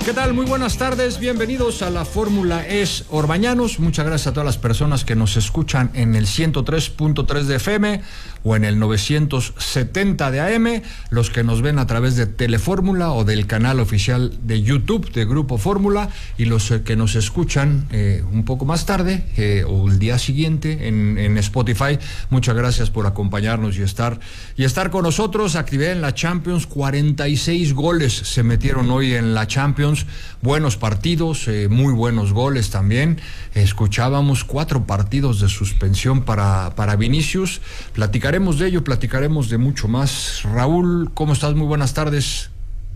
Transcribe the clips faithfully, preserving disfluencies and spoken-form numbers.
¿Qué tal? Muy buenas tardes, bienvenidos a la Fórmula Es Orbañanos. Muchas gracias a todas las personas que nos escuchan en el ciento tres punto tres de F M o en el novecientos setenta de A M, los que nos ven a través de Telefórmula o del canal oficial de YouTube de Grupo Fórmula, y los que nos escuchan eh, un poco más tarde eh, o el día siguiente en, en Spotify. Muchas gracias por acompañarnos y estar, y estar con nosotros. Actividad en la Champions, cuarenta y seis goles se metieron hoy en la Champions. Buenos partidos, eh, muy buenos goles también. Escuchábamos cuatro partidos de suspensión para, para Vinicius. Platicaremos de ello, platicaremos de mucho más. Raúl, ¿cómo estás? Muy buenas tardes.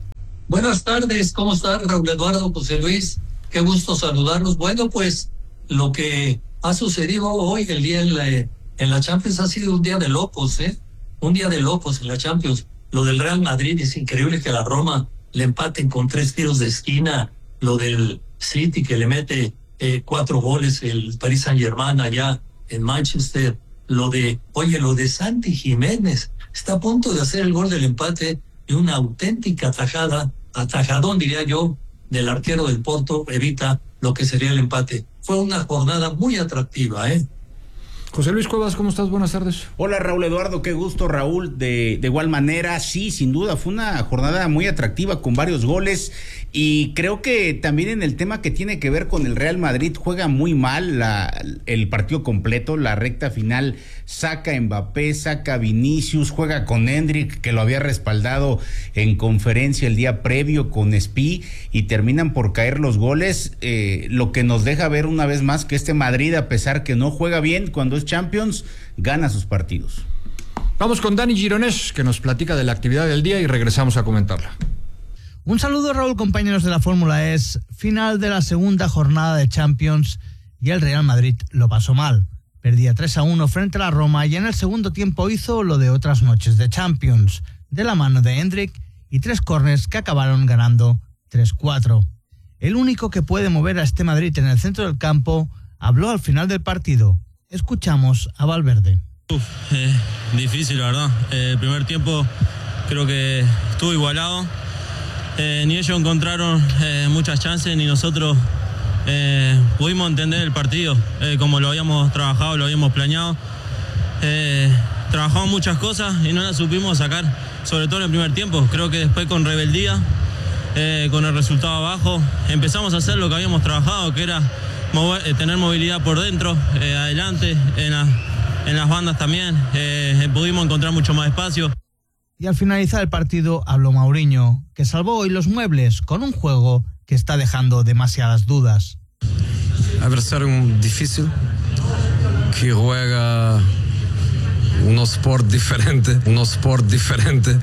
Buenas tardes, ¿cómo estás, Raúl Eduardo, José Luis? Qué gusto saludarlos. Bueno, pues lo que ha sucedido hoy, el día en la, en la Champions, ha sido un día de locos, ¿eh? Un día de locos en la Champions. Lo del Real Madrid, es increíble que la Roma le empaten con tres tiros de esquina. Lo del City, que le mete eh, cuatro goles, el Paris Saint-Germain allá en Manchester. Lo de, oye, lo de Santi Jiménez, está a punto de hacer el gol del empate, y una auténtica atajada, atajadón diría yo, del arquero del Porto, evita lo que sería el empate. Fue una jornada muy atractiva, ¿eh? José Luis Cuevas, ¿cómo estás? Buenas tardes. Hola, Raúl Eduardo, qué gusto, Raúl. De, de igual manera, sí, sin duda, fue una jornada muy atractiva con varios goles, y creo que también en el tema que tiene que ver con el Real Madrid, juega muy mal la, el partido completo, la recta final, saca a Mbappé, saca a Vinicius, juega con Endrick, que lo había respaldado en conferencia el día previo con Spi, y terminan por caer los goles, eh, lo que nos deja ver una vez más que este Madrid, a pesar que no juega bien cuando es Champions, gana sus partidos. Vamos con Dani Gironés, que nos platica de la actividad del día, y regresamos a comentarla. Un saludo, Raúl, compañeros de la Fórmula Es. Final de la segunda jornada de Champions, y el Real Madrid lo pasó mal. Perdía tres a uno frente a la Roma, y en el segundo tiempo hizo lo de otras noches de Champions, de la mano de Endrick, y tres córners que acabaron ganando tres cuatro. El único que puede mover a este Madrid en el centro del campo habló al final del partido. Escuchamos a Valverde. Uf, eh, difícil, la verdad. Eh, el primer tiempo creo que estuvo igualado. Eh, ni ellos encontraron eh, muchas chances, ni nosotros eh, pudimos entender el partido eh, como lo habíamos trabajado, lo habíamos planeado. Eh, trabajamos muchas cosas y no las supimos sacar, sobre todo en el primer tiempo. Creo que después, con rebeldía, eh, con el resultado abajo, empezamos a hacer lo que habíamos trabajado, que era mover, eh, tener movilidad por dentro, eh, adelante, en, la, en las bandas también. Eh, pudimos encontrar mucho más espacio. Y al finalizar el partido habló Mourinho, que salvó hoy los muebles con un juego que está dejando demasiadas dudas. Adversario difícil, que juega un sport diferente, un sport diferente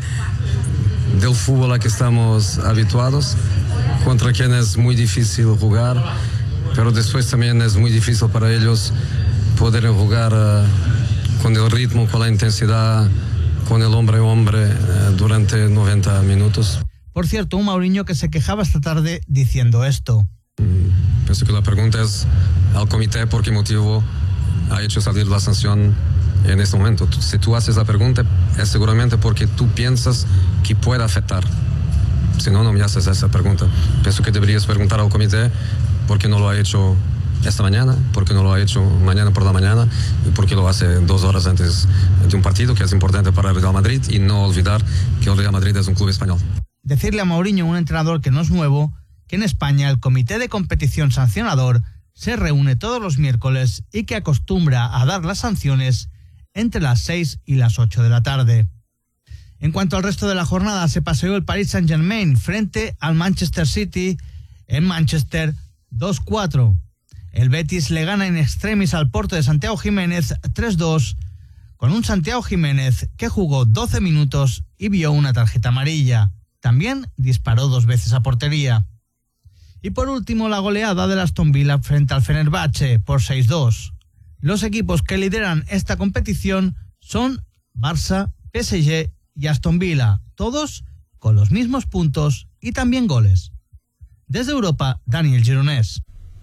del fútbol a que estamos habituados, contra quien es muy difícil jugar, pero después también es muy difícil para ellos poder jugar uh, con el ritmo, con la intensidad, con el hombre a hombre uh, durante noventa minutos. Por cierto, un Mourinho que se quejaba esta tarde diciendo esto. Mm, pienso que la pregunta es al comité por qué motivo ha hecho salir la sanción en este momento. Si tú haces la pregunta, es seguramente porque tú piensas que puede afectar. Si no, no me haces esa pregunta. Pienso que deberías preguntar al comité por qué no lo ha hecho esta mañana, por qué no lo ha hecho mañana por la mañana, y por qué lo hace dos horas antes de un partido que es importante para el Real Madrid, y no olvidar que el Real Madrid es un club español. Decirle a Mourinho, un entrenador que no es nuevo, que en España el comité de competición sancionador se reúne todos los miércoles y que acostumbra a dar las sanciones entre las seis y las ocho de la tarde. En cuanto al resto de la jornada, se paseó el Paris Saint-Germain frente al Manchester City en Manchester dos cuatro. El Betis le gana in extremis al Porto de Santiago Jiménez tres dos, con un Santiago Jiménez que jugó doce minutos y vio una tarjeta amarilla. También disparó dos veces a portería. Y por último, la goleada del Aston Villa frente al Fenerbahce por seis dos. Los equipos que lideran esta competición son Barça, P S G y Aston Villa, todos con los mismos puntos y también goles. Desde Europa, Daniel Gironés.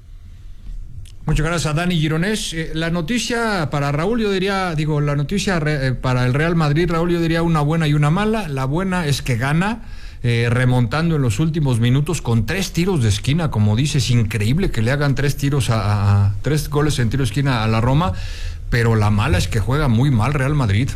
Muchas gracias a Dani Gironés. Eh, la noticia para Raúl, yo diría, digo, la noticia re, eh, para el Real Madrid, Raúl, yo diría una buena y una mala. La buena es que gana. eh, remontando en los últimos minutos con tres tiros de esquina, como dices, increíble que le hagan tres tiros a, a tres goles en tiro de esquina a la Roma, pero la mala es que juega muy mal Real Madrid.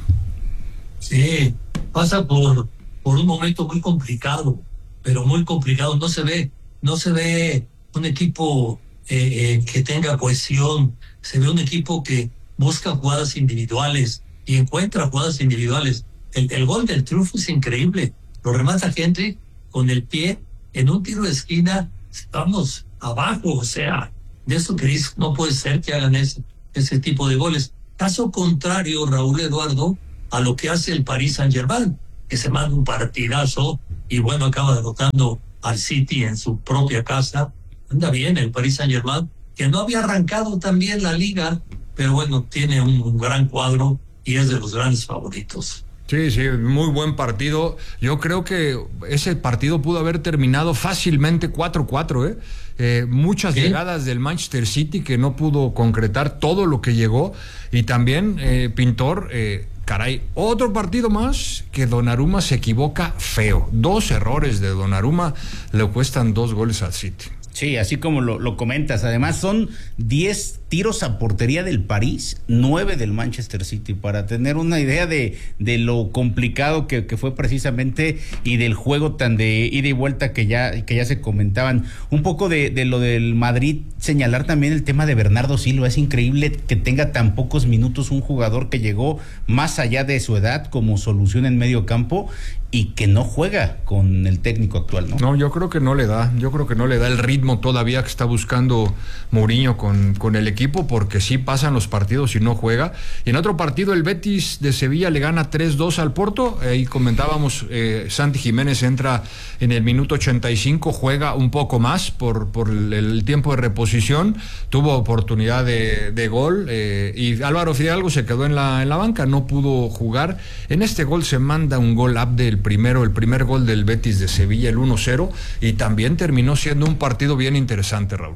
Sí, pasa por, por un momento muy complicado, pero muy complicado. No se ve, no se ve un equipo eh, eh, que tenga cohesión, se ve un equipo que busca jugadas individuales y encuentra jugadas individuales. El, el gol del triunfo es increíble. Lo remata Henry con el pie en un tiro de esquina. Estamos abajo, o sea, de eso que dice, no puede ser que hagan ese, ese tipo de goles. Caso contrario, Raúl Eduardo, a lo que hace el Paris Saint-Germain, que se manda un partidazo y bueno, acaba derrotando al City en su propia casa. Anda bien el Paris Saint-Germain, que no había arrancado tan bien la liga, pero bueno, tiene un, un gran cuadro y es de los grandes favoritos. Sí, sí, muy buen partido. Yo creo que ese partido pudo haber terminado fácilmente cuatro cuatro, ¿eh? Eh, muchas ¿Sí? llegadas del Manchester City que no pudo concretar todo lo que llegó. Y también, eh, Pintor, eh, caray, otro partido más que Donnarumma se equivoca feo. Dos errores de Donnarumma le cuestan dos goles al City. Sí, así como lo, lo comentas. Además son diez tiros a portería del París, nueve del Manchester City, para tener una idea de, de lo complicado que, que fue precisamente y del juego tan de ida y vuelta que ya, que ya se comentaban. Un poco de, de lo del Madrid, señalar también el tema de Bernardo Silva. Es increíble que tenga tan pocos minutos un jugador que llegó más allá de su edad como solución en medio campo y que no juega con el técnico actual, ¿no? No, yo creo que no le da, yo creo que no le da el ritmo todavía que está buscando Mourinho con, con el equipo, porque sí pasan los partidos y no juega. Y en otro partido el Betis de Sevilla le gana tres dos al Porto. Ahí comentábamos, eh, Santi Jiménez entra en el minuto ochenta y cinco, juega un poco más por, por el, el tiempo de reposición, tuvo oportunidad de, de gol, eh, y Álvaro Fidalgo se quedó en la, en la banca, no pudo jugar. En este gol se manda un gol up del primero, el primer gol del Betis de Sevilla, el uno cero, y también terminó siendo un partido bien interesante, Raúl.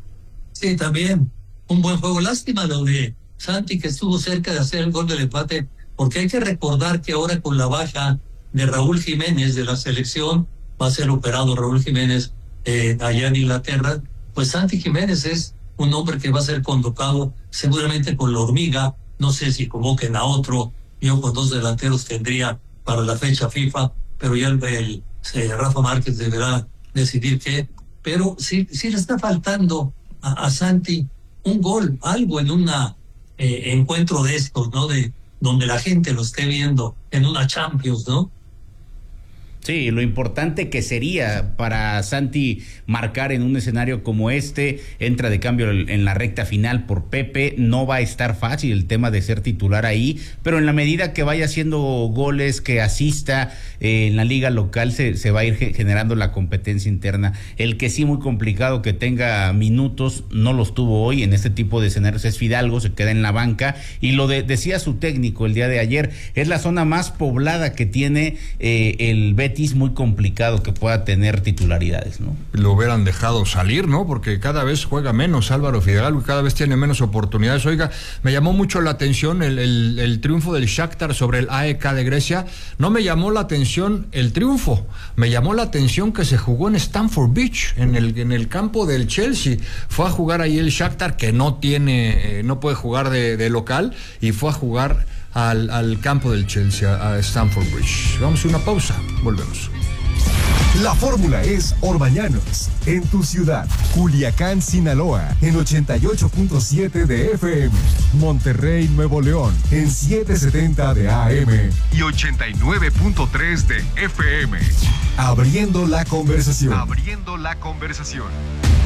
Sí, también un buen juego. Lástima lo de Santi, que estuvo cerca de hacer el gol del empate, porque hay que recordar que ahora con la baja de Raúl Jiménez de la selección, va a ser operado Raúl Jiménez eh, allá en Inglaterra, pues Santi Jiménez es un hombre que va a ser convocado seguramente con la Hormiga. No sé si convoquen a otro, yo con dos delanteros tendría para la fecha FIFA, pero ya el, el, el Rafa Márquez deberá decidir qué. Pero sí, sí le está faltando a, a Santi un gol, algo en un eh, encuentro de estos, ¿no? De donde la gente lo esté viendo en una Champions, ¿no? Sí, lo importante que sería para Santi marcar en un escenario como este. Entra de cambio en la recta final por Pepe, no va a estar fácil el tema de ser titular ahí, pero en la medida que vaya haciendo goles, que asista eh, en la liga local, se, se va a ir generando la competencia interna. El que sí muy complicado que tenga minutos, no los tuvo hoy en este tipo de escenarios, es Fidalgo, se queda en la banca, y lo de, decía su técnico el día de ayer, es la zona más poblada que tiene eh, el Betis, muy complicado que pueda tener titularidades, ¿no? Lo hubieran dejado salir, ¿no? Porque cada vez juega menos Álvaro Fidalgo y cada vez tiene menos oportunidades. Oiga, me llamó mucho la atención el, el, el triunfo del Shakhtar sobre el A E K de Grecia. No me llamó la atención el triunfo, me llamó la atención que se jugó en Stamford Bridge, en el, en el campo del Chelsea. Fue a jugar ahí el Shakhtar, que no tiene, eh, no puede jugar de, de local, y fue a jugar Al, al campo del Chelsea, a Stamford Bridge. Vamos a una pausa, volvemos. La fórmula es Orbañanos, en tu ciudad. Culiacán, Sinaloa, en ochenta y ocho punto siete de F M. Monterrey, Nuevo León, en setecientos setenta de A M. Y ochenta y nueve punto tres de F M. Abriendo la conversación. Abriendo la conversación.